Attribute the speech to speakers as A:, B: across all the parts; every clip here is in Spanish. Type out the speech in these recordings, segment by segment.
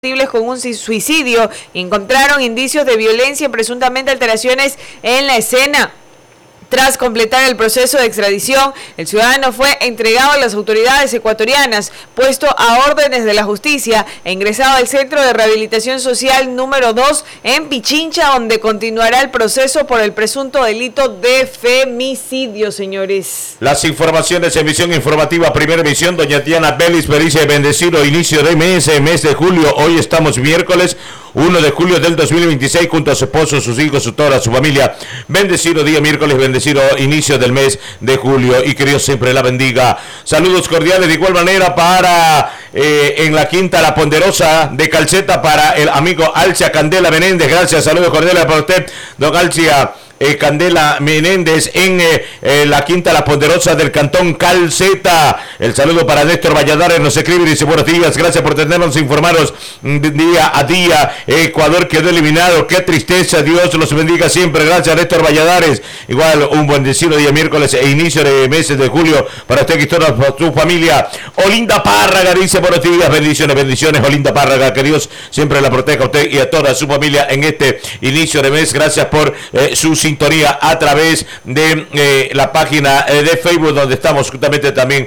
A: con un suicidio. Encontraron indicios de violencia y presuntamente alteraciones en la escena. Tras completar el proceso de extradición, el ciudadano fue entregado a las autoridades ecuatorianas, puesto a órdenes de la justicia e ingresado al Centro de Rehabilitación Social número 2 en Pichincha, donde continuará el proceso por el presunto delito de femicidio, señores.
B: Las informaciones en Visión Informativa, primera emisión, doña Diana Vélez me dice: bendecido inicio de mes de julio. Hoy estamos miércoles 1 de julio del 2026, junto a su esposo, sus hijos, toda su familia. Bendecido día miércoles, bendecido inicio del mes de julio, y que Dios siempre la bendiga. Saludos cordiales de igual manera para en la Quinta La Ponderosa de Calceta, para el amigo Alcia Candela Menéndez. Gracias, saludos cordiales para usted, don Alcia Candela Menéndez, en la Quinta La Ponderosa del Cantón Calceta. El saludo para Néstor Valladares, nos escribe y dice: buenos días, gracias por tenernos informados día a día. Ecuador quedó eliminado, qué tristeza, Dios los bendiga siempre. Gracias, Néstor Valladares. Igual un bendecido día miércoles e inicio de meses de julio para usted y toda su familia. Olinda Párraga dice: buenos días, bendiciones, bendiciones, Olinda Párraga, que Dios siempre la proteja a usted y a toda su familia en este inicio de mes. Gracias por su sintonía a través de la página de Facebook, donde estamos justamente también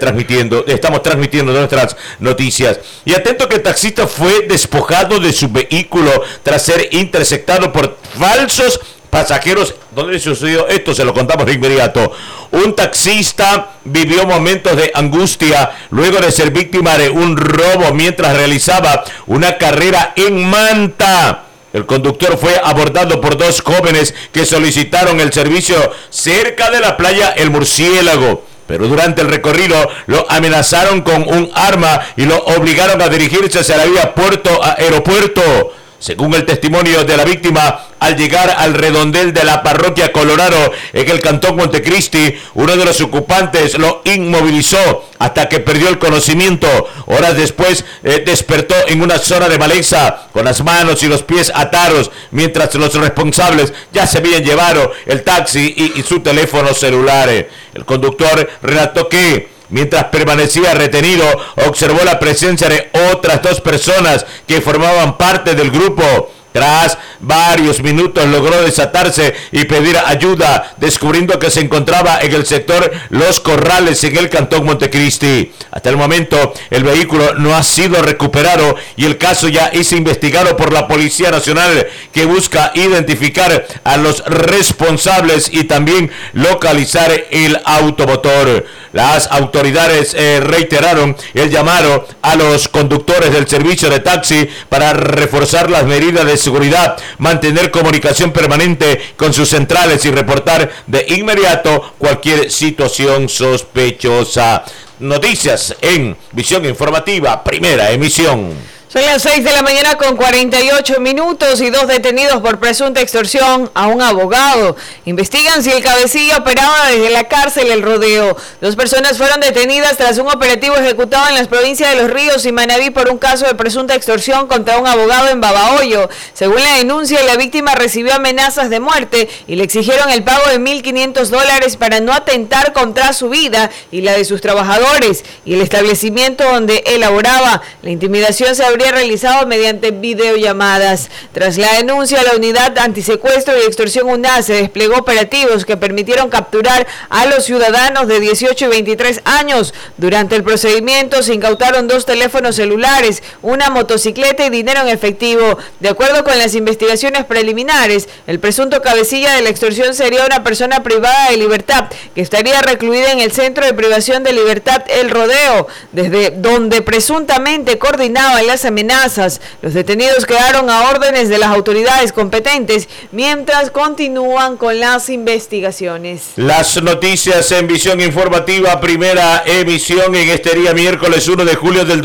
B: estamos transmitiendo nuestras noticias. Y atento que el taxista fue despojado de su vehículo tras ser interceptado por falsos pasajeros. ¿Dónde sucedió esto? Se lo contamos de inmediato. Un taxista vivió momentos de angustia luego de ser víctima de un robo mientras realizaba una carrera en Manta. El conductor fue abordado por dos jóvenes que solicitaron el servicio cerca de la playa El Murciélago, pero durante el recorrido lo amenazaron con un arma y lo obligaron a dirigirse hacia la vía puerto a aeropuerto. Según el testimonio de la víctima, al llegar al redondel de la parroquia Colorado en el cantón Montecristi, uno de los ocupantes lo inmovilizó hasta que perdió el conocimiento. Horas después despertó en una zona de maleza con las manos y los pies atados, mientras los responsables ya se habían llevado el taxi y su teléfono celular. El conductor relató que mientras permanecía retenido, observó la presencia de otras dos personas que formaban parte del grupo. Tras varios minutos logró desatarse y pedir ayuda, descubriendo que se encontraba en el sector Los Corrales, en el cantón Montecristi. Hasta el momento, el vehículo no ha sido recuperado y el caso ya es investigado por la Policía Nacional, que busca identificar a los responsables y también localizar el automotor. Las autoridades reiteraron el llamado a los conductores del servicio de taxi para reforzar las medidas de seguridad, mantener comunicación permanente con sus centrales y reportar de inmediato cualquier situación sospechosa. Noticias en Visión Informativa, primera emisión.
A: Son las 6 de la mañana con 48 minutos y dos detenidos por presunta extorsión a un abogado. Investigan si el cabecilla operaba desde la cárcel El Rodeo. Dos personas fueron detenidas tras un operativo ejecutado en las provincias de Los Ríos y Manabí por un caso de presunta extorsión contra un abogado en Babahoyo. Según la denuncia, la víctima recibió amenazas de muerte y le exigieron el pago de $1,500 para no atentar contra su vida y la de sus trabajadores y el establecimiento donde él laboraba. La intimidación se habría realizado mediante videollamadas. Tras la denuncia, la unidad antisecuestro y extorsión UNASE desplegó operativos que permitieron capturar a los ciudadanos de 18 y 23 años. Durante el procedimiento se incautaron 2 teléfonos celulares, una motocicleta y dinero en efectivo. De acuerdo con las investigaciones preliminares, el presunto cabecilla de la extorsión sería una persona privada de libertad que estaría recluida en el Centro de Privación de Libertad El Rodeo, desde donde presuntamente coordinaba las amenazas. Los detenidos quedaron a órdenes de las autoridades competentes mientras continúan con las investigaciones.
B: Las noticias en Visión Informativa, primera emisión en este día miércoles 1 de julio del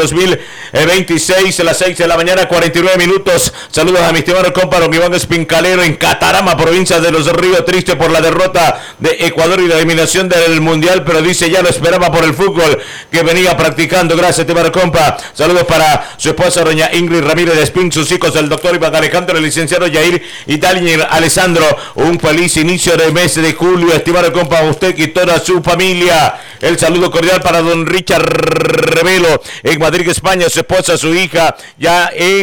B: 2026, a las 6 de la mañana 49 minutos. Saludos a mi estimado compa Iván Espincalero en Catarama, provincia de Los Ríos, triste por la derrota de Ecuador y la eliminación del Mundial, pero dice ya lo esperaba por el fútbol que venía practicando. Gracias, estimado compa. Saludos para su esposa esposa, doña Ingrid Ramírez de Espín, sus hijos, el doctor Iván Alejandro, el licenciado Yair y Daniel Alessandro. Un feliz inicio de mes de julio, estimado compa, usted y toda su familia. El saludo cordial para don Richard Revelo en Madrid, España, su esposa, su hija, ya en